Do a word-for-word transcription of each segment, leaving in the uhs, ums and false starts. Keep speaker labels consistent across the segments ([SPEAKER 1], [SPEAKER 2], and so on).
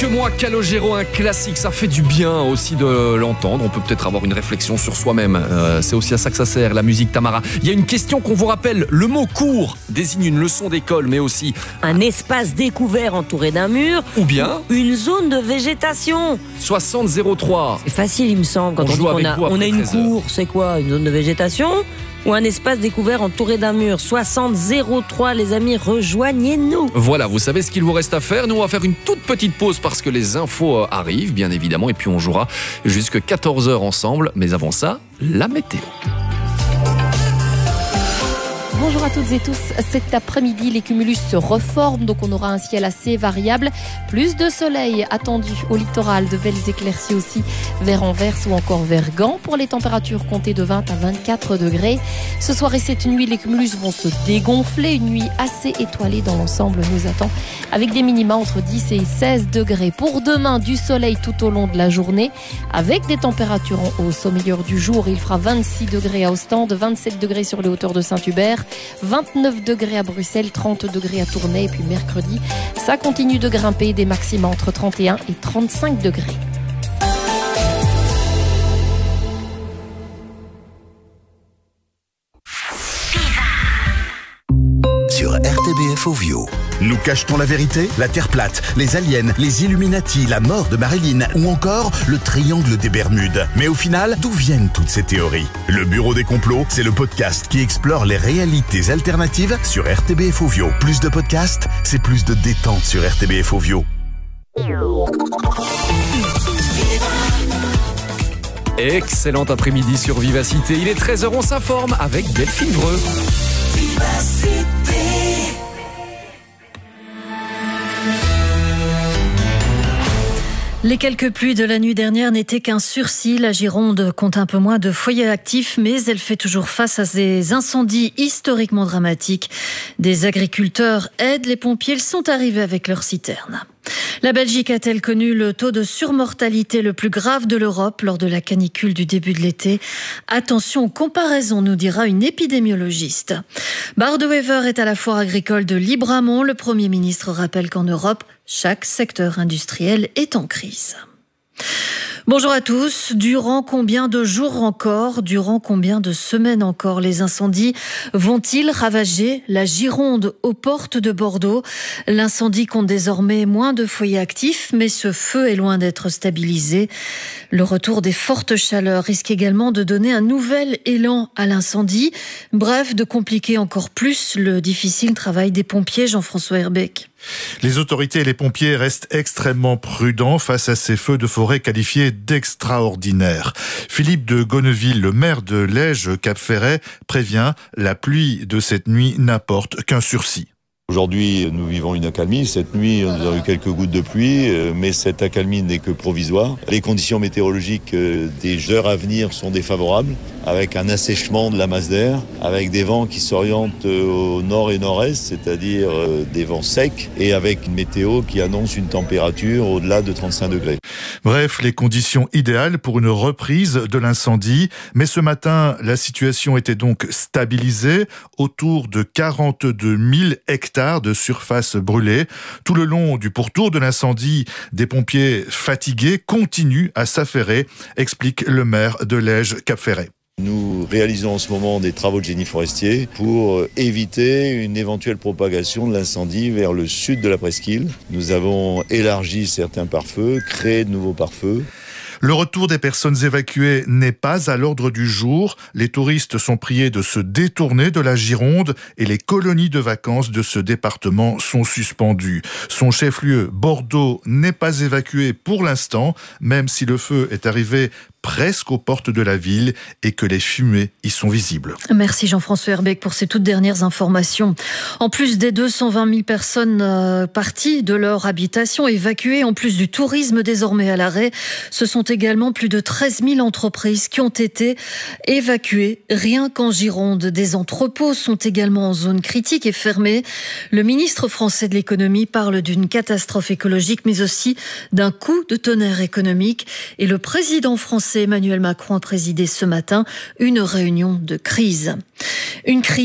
[SPEAKER 1] quelques mois, Calogero, un classique, ça fait du bien aussi de l'entendre. On peut peut-être avoir une réflexion sur soi-même. Euh, c'est aussi à ça que ça sert, la musique Tamara. Il y a une question qu'on vous rappelle. Le mot cours désigne une leçon d'école, mais aussi
[SPEAKER 2] un espace découvert entouré d'un mur.
[SPEAKER 1] Ou bien
[SPEAKER 2] une zone de végétation.
[SPEAKER 1] soixante zéro trois.
[SPEAKER 2] C'est facile, il me semble, quand on, on dit qu'on a, on a une cour. C'est quoi, une zone de végétation ou un espace découvert entouré d'un mur? Soixante zéro trois, les amis, rejoignez-nous.
[SPEAKER 1] Voilà, vous savez ce qu'il vous reste à faire. Nous, on va faire une toute petite pause parce que les infos arrivent, bien évidemment, et puis on jouera jusqu'à quatorze heures ensemble. Mais avant ça, la météo.
[SPEAKER 3] Bonjour à toutes et tous. Cet après-midi, les cumulus se reforment, donc on aura un ciel assez variable. Plus de soleil attendu au littoral, de belles éclaircies aussi vers Anvers ou encore vers Gand. Pour les températures comptées de vingt à vingt-quatre degrés. Ce soir et cette nuit, les cumulus vont se dégonfler. Une nuit assez étoilée dans l'ensemble nous attend, avec des minima entre dix et seize degrés. Pour demain, du soleil tout au long de la journée, avec des températures en hausse. Au meilleur du jour, il fera vingt-six degrés à Ostende, vingt-sept degrés sur les hauteurs de Saint-Hubert, vingt-neuf degrés à Bruxelles, trente degrés à Tournai. Et puis mercredi, ça continue de grimper, des maxima entre trente et un et trente-cinq degrés.
[SPEAKER 4] Sur R T B F Ovio. Nous cachetons la vérité, la Terre plate, les aliens, les Illuminati, la mort de Marilyn ou encore le triangle des Bermudes. Mais au final, d'où viennent toutes ces théories? Le Bureau des complots, c'est le podcast qui explore les réalités alternatives sur R T B F Ovio. Plus de podcasts, c'est plus de détente sur R T B F Ovio.
[SPEAKER 1] Excellent après-midi sur Vivacité. Il est treize heures, on s'informe avec Delphine Vreux. Vivacité.
[SPEAKER 5] Les quelques pluies de la nuit dernière n'étaient qu'un sursis. La Gironde compte un peu moins de foyers actifs, mais elle fait toujours face à des incendies historiquement dramatiques. Des agriculteurs aident les pompiers. Ils sont arrivés avec leurs citernes. La Belgique a-t-elle connu le taux de surmortalité le plus grave de l'Europe lors de la canicule du début de l'été? Attention aux comparaisons, nous dira une épidémiologiste. Bart De Wever est à la foire agricole de Libramont. Le Premier ministre rappelle qu'en Europe, chaque secteur industriel est en crise. Bonjour à tous. Durant combien de jours encore, durant combien de semaines encore, les incendies vont-ils ravager la Gironde aux portes de Bordeaux? L'incendie compte désormais moins de foyers actifs, mais ce feu est loin d'être stabilisé. Le retour des fortes chaleurs risque également de donner un nouvel élan à l'incendie. Bref, de compliquer encore plus le difficile travail des pompiers. Jean-François Herbeck.
[SPEAKER 6] Les autorités et les pompiers restent extrêmement prudents face à ces feux de forêt qualifiés d'extraordinaires. Philippe de Gonneville, le maire de Lège-Cap-Ferret, prévient, la pluie de cette nuit n'apporte qu'un sursis.
[SPEAKER 7] Aujourd'hui, nous vivons une accalmie. Cette nuit, nous avons eu quelques gouttes de pluie, mais cette accalmie n'est que provisoire. Les conditions météorologiques des heures à venir sont défavorables, avec un assèchement de la masse d'air, avec des vents qui s'orientent au nord et nord-est, c'est-à-dire des vents secs, et avec une météo qui annonce une température au-delà de trente-cinq degrés.
[SPEAKER 6] Bref, les conditions idéales pour une reprise de l'incendie. Mais ce matin, la situation était donc stabilisée, autour de quarante-deux mille hectares de surface brûlée. Tout le long du pourtour de l'incendie, des pompiers fatigués continuent à s'affairer, explique le maire de Lège-Cap-Ferret.
[SPEAKER 7] Nous réalisons en ce moment des travaux de génie forestier pour éviter une éventuelle propagation de l'incendie vers le sud de la presqu'île. Nous avons élargi certains pare-feux, créé de nouveaux pare-feux.
[SPEAKER 6] Le retour des personnes évacuées n'est pas à l'ordre du jour. Les touristes sont priés de se détourner de la Gironde et les colonies de vacances de ce département sont suspendues. Son chef-lieu, Bordeaux, n'est pas évacué pour l'instant, même si le feu est arrivé presque aux portes de la ville et que les fumées y sont visibles.
[SPEAKER 5] Merci Jean-François Herbeck pour ces toutes dernières informations. En plus des deux cent vingt mille personnes euh, parties de leur habitation, évacuées, en plus du tourisme désormais à l'arrêt, ce sont également plus de treize mille entreprises qui ont été évacuées. Rien qu'en Gironde, des entrepôts sont également en zone critique et fermés. Le ministre français de l'économie parle d'une catastrophe écologique, mais aussi d'un coup de tonnerre économique. Et le président français Emmanuel Macron a présidé ce matin une réunion de crise. Une crise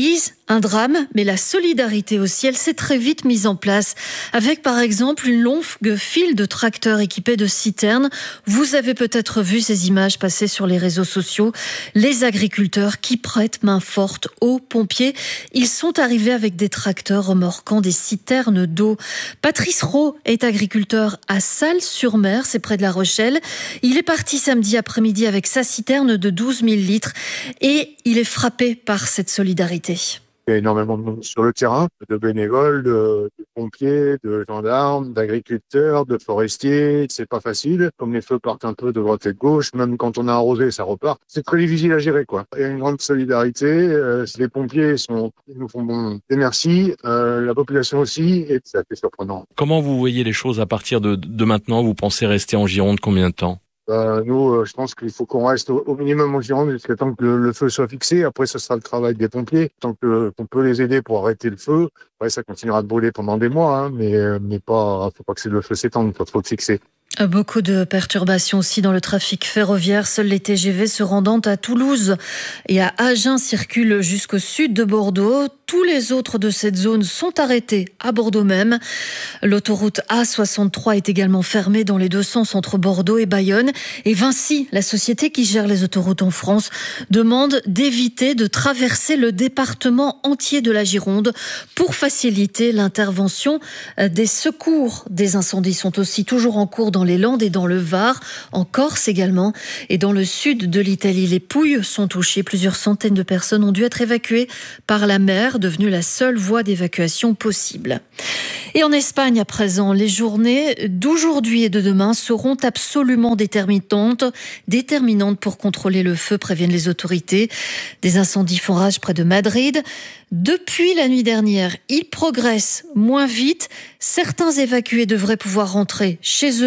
[SPEAKER 5] Un drame, mais la solidarité aussi, elle s'est très vite mise en place avec par exemple une longue file de tracteurs équipés de citernes. Vous avez peut-être vu ces images passer sur les réseaux sociaux. Les agriculteurs qui prêtent main forte aux pompiers. Ils sont arrivés avec des tracteurs remorquant des citernes d'eau. Patrice Rowe est agriculteur à Salles-sur-Mer, c'est près de La Rochelle. Il est parti samedi après-midi avec sa citerne de douze mille litres et il est frappé par cette solidarité.
[SPEAKER 8] Il y a énormément de monde sur le terrain, de bénévoles, de, de pompiers, de gendarmes, d'agriculteurs, de forestiers. C'est pas facile. Comme les feux partent un peu de droite et de gauche, même quand on a arrosé, ça repart. C'est très difficile à gérer, quoi. Il y a une grande solidarité. Euh, les pompiers sont, ils nous font bon, des merci. Euh, la population aussi, et c'est assez surprenant.
[SPEAKER 9] Comment vous voyez les choses à partir de, de maintenant? Vous pensez rester en Gironde combien de temps?
[SPEAKER 8] Euh, nous, euh, je pense qu'il faut qu'on reste au, au minimum en Gironde jusqu'à temps que le, le feu soit fixé. Après, ce sera le travail des pompiers. Tant que qu'on peut les aider pour arrêter le feu, après, ça continuera de brûler pendant des mois, hein, mais euh, mais pas, faut pas que le feu s'étende, il faut le fixer.
[SPEAKER 5] Beaucoup de perturbations aussi dans le trafic ferroviaire. Seuls les T G V se rendant à Toulouse et à Agen circulent jusqu'au sud de Bordeaux. Tous les autres de cette zone sont arrêtés à Bordeaux même. L'autoroute A soixante-trois est également fermée dans les deux sens entre Bordeaux et Bayonne. Et Vinci, la société qui gère les autoroutes en France, demande d'éviter de traverser le département entier de la Gironde pour faciliter l'intervention des secours. Des incendies sont aussi toujours en cours dans les Landes et dans le Var, en Corse également. Et dans le sud de l'Italie, les Pouilles sont touchées. Plusieurs centaines de personnes ont dû être évacuées par la mer, devenue la seule voie d'évacuation possible. Et en Espagne, à présent, les journées d'aujourd'hui et de demain seront absolument déterminantes, déterminantes pour contrôler le feu, préviennent les autorités. Des incendies font rage près de Madrid. Depuis la nuit dernière, ils progressent moins vite. Certains évacués devraient pouvoir rentrer chez eux